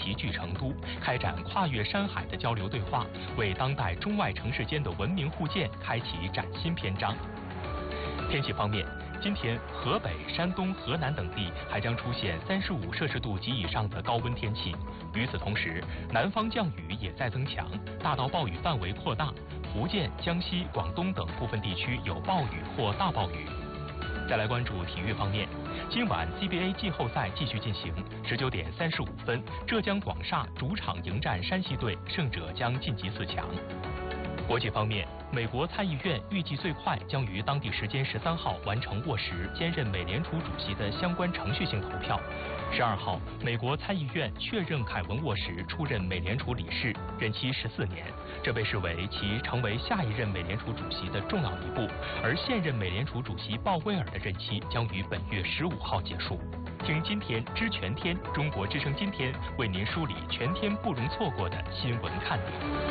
齐聚成都，开展跨越山海的交流对话，为当代中外城市间的文明互鉴开启崭新篇章。天气方面，今天河北、山东、河南等地还将出现35摄氏度及以上的高温天气。与此同时，南方降雨也在增强，大到暴雨范围扩大，福建、江西、广东等部分地区有暴雨或大暴雨。再来关注体育方面，今晚 CBA 季后赛继续进行，19点35分，浙江广厦主场迎战山西队，胜者将晋级4强。国际方面，美国参议院预计最快将于当地时间13号完成沃什兼任美联储主席的相关程序性投票。12号，美国参议院确认凯文·沃什出任美联储理事，任期14年，这被视为其成为下一任美联储主席的重要一步。而现任美联储主席鲍威尔的任期将于本月15号结束。听今天知全天，中国之声今天为您梳理全天不容错过的新闻看点。